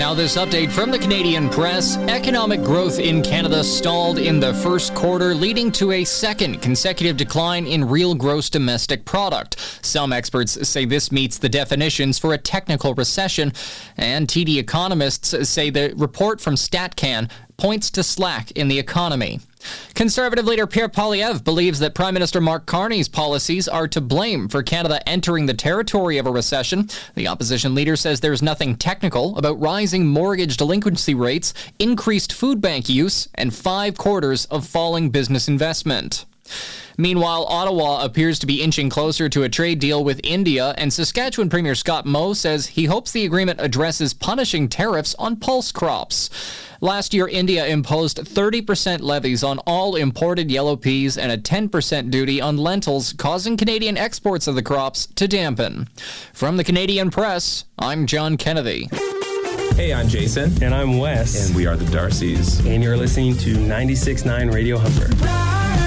Now this update from the Canadian Press. Economic growth in Canada stalled in the first quarter, leading to a second consecutive decline in real gross domestic product. Some experts say this meets the definitions for a technical recession, and TD economists say the report from StatCan points to slack in the economy. Conservative leader Pierre Poilievre believes that Prime Minister Mark Carney's policies are to blame for Canada entering the territory of a recession. The opposition leader says there's nothing technical about rising mortgage delinquency rates, increased food bank use, and 5 quarters of falling business investment. Meanwhile, Ottawa appears to be inching closer to a trade deal with India, and Saskatchewan Premier Scott Moe says he hopes the agreement addresses punishing tariffs on pulse crops. Last year, India imposed 30% levies on all imported yellow peas and a 10% duty on lentils, causing Canadian exports of the crops to dampen. From the Canadian Press, I'm John Kennedy. Hey, I'm Jason. And I'm Wes. And we are the Darcys. And you're listening to 96.9 Radio Humber.